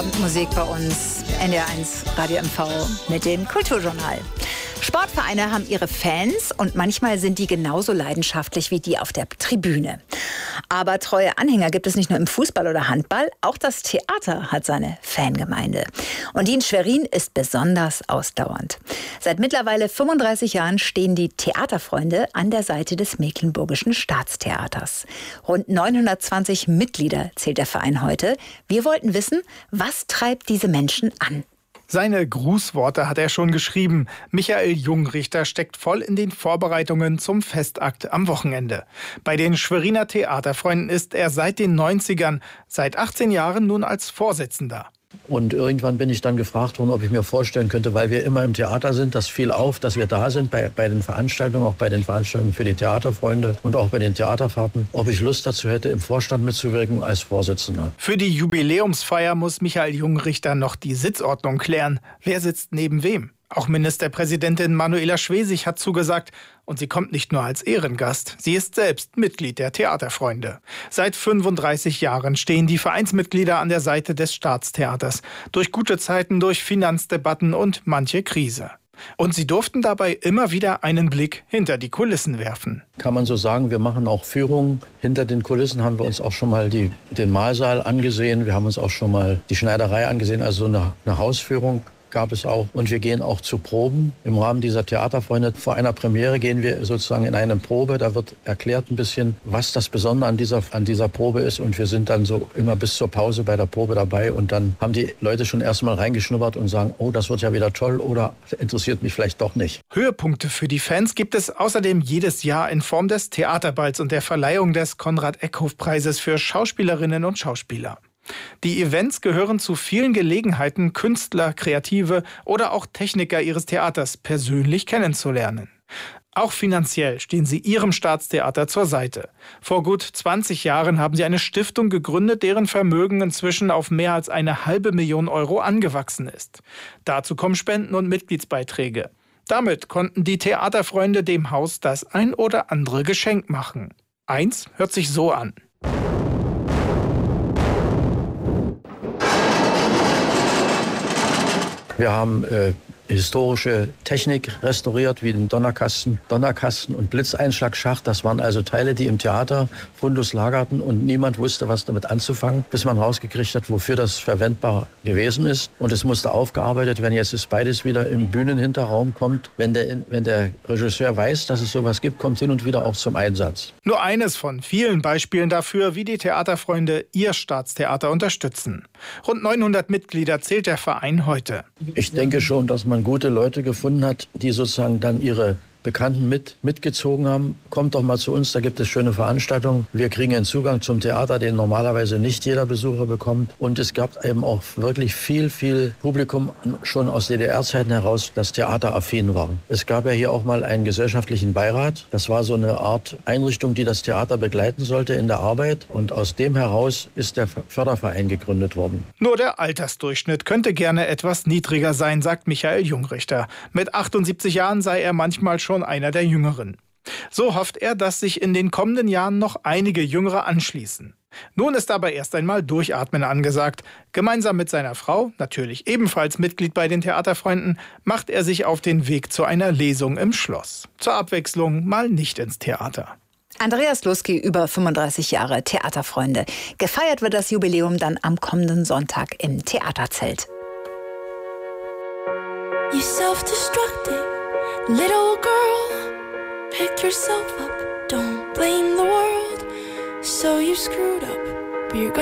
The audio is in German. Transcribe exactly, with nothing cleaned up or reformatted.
Musik bei uns, N D R eins Radio M V mit dem Kulturjournal. Sportvereine haben ihre Fans und manchmal sind die genauso leidenschaftlich wie die auf der Tribüne. Aber treue Anhänger gibt es nicht nur im Fußball oder Handball, auch das Theater hat seine Fangemeinde. Und die in Schwerin ist besonders ausdauernd. Seit mittlerweile fünfunddreißig Jahren stehen die Theaterfreunde an der Seite des Mecklenburgischen Staatstheaters. Rund neunhundertzwanzig Mitglieder zählt der Verein heute. Wir wollten wissen, was treibt diese Menschen an? Seine Grußworte hat er schon geschrieben. Michael Jungrichter steckt voll in den Vorbereitungen zum Festakt am Wochenende. Bei den Schweriner Theaterfreunden ist er seit den neunzigern, seit achtzehn Jahren nun als Vorsitzender. Und irgendwann bin ich dann gefragt worden, ob ich mir vorstellen könnte, weil wir immer im Theater sind, das fiel auf, dass wir da sind bei, bei den Veranstaltungen, auch bei den Veranstaltungen für die Theaterfreunde und auch bei den Theaterfahrten, ob ich Lust dazu hätte, im Vorstand mitzuwirken als Vorsitzender. Für die Jubiläumsfeier muss Michael Jungrichter noch die Sitzordnung klären. Wer sitzt neben wem? Auch Ministerpräsidentin Manuela Schwesig hat zugesagt. Und sie kommt nicht nur als Ehrengast, sie ist selbst Mitglied der Theaterfreunde. Seit fünfunddreißig Jahren stehen die Vereinsmitglieder an der Seite des Staatstheaters. Durch gute Zeiten, durch Finanzdebatten und manche Krise. Und sie durften dabei immer wieder einen Blick hinter die Kulissen werfen. Kann man so sagen, wir machen auch Führungen. Hinter den Kulissen haben wir uns auch schon mal die, den Mahlsaal angesehen. Wir haben uns auch schon mal die Schneiderei angesehen, also eine, eine Hausführung gab es auch. Und wir gehen auch zu Proben. Im Rahmen dieser Theaterfreunde vor einer Premiere gehen wir sozusagen in eine Probe. Da wird erklärt ein bisschen, was das Besondere an dieser, an dieser Probe ist. Und wir sind dann so immer bis zur Pause bei der Probe dabei. Und dann haben die Leute schon erstmal reingeschnuppert und sagen, oh, das wird ja wieder toll oder interessiert mich vielleicht doch nicht. Höhepunkte für die Fans gibt es außerdem jedes Jahr in Form des Theaterballs und der Verleihung des Konrad-Eckhoff-Preises für Schauspielerinnen und Schauspieler. Die Events gehören zu vielen Gelegenheiten, Künstler, Kreative oder auch Techniker ihres Theaters persönlich kennenzulernen. Auch finanziell stehen sie ihrem Staatstheater zur Seite. Vor gut zwanzig Jahren haben sie eine Stiftung gegründet, deren Vermögen inzwischen auf mehr als eine halbe Million Euro angewachsen ist. Dazu kommen Spenden und Mitgliedsbeiträge. Damit konnten die Theaterfreunde dem Haus das ein oder andere Geschenk machen. Eins hört sich so an. Wir haben äh, historische Technik restauriert, wie den Donnerkasten, Donnerkasten und Blitzeinschlagschacht. Das waren also Teile, die im Theater Fundus lagerten und niemand wusste, was damit anzufangen, bis man rausgekriegt hat, wofür das verwendbar gewesen ist. Und es musste aufgearbeitet werden. Jetzt ist beides wieder im Bühnenhinterraum kommt. Wenn der, wenn der Regisseur weiß, dass es sowas gibt, kommt hin und wieder auch zum Einsatz. Nur eines von vielen Beispielen dafür, wie die Theaterfreunde ihr Staatstheater unterstützen. Rund neunhundert Mitglieder zählt der Verein heute. Ich denke schon, dass man gute Leute gefunden hat, die sozusagen dann ihre Bekannten mit, mitgezogen haben. Kommt doch mal zu uns, da gibt es schöne Veranstaltungen. Wir kriegen einen Zugang zum Theater, den normalerweise nicht jeder Besucher bekommt. Und es gab eben auch wirklich viel, viel Publikum schon aus D D R-Zeiten heraus, das theateraffin war. Es gab ja hier auch mal einen gesellschaftlichen Beirat. Das war so eine Art Einrichtung, die das Theater begleiten sollte in der Arbeit. Und aus dem heraus ist der Förderverein gegründet worden. Nur der Altersdurchschnitt könnte gerne etwas niedriger sein, sagt Michael Jungrichter. Mit achtundsiebzig Jahren sei er manchmal schon schon einer der Jüngeren. So hofft er, dass sich in den kommenden Jahren noch einige Jüngere anschließen. Nun ist aber erst einmal Durchatmen angesagt. Gemeinsam mit seiner Frau, natürlich ebenfalls Mitglied bei den Theaterfreunden, macht er sich auf den Weg zu einer Lesung im Schloss. Zur Abwechslung mal nicht ins Theater. Andreas Luski, über fünfunddreißig Jahre Theaterfreunde. Gefeiert wird das Jubiläum dann am kommenden Sonntag im Theaterzelt. You self-destructing little girl, pick yourself up, don't blame the world. So you screwed up, but you're gonna